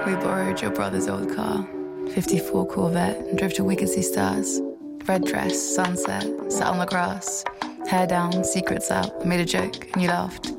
We borrowed your brother's old car, 54 Corvette, and drove to Wicked Stars. Red dress, sunset, sat on the grass, hair down, secrets out. I made a joke and you laughed.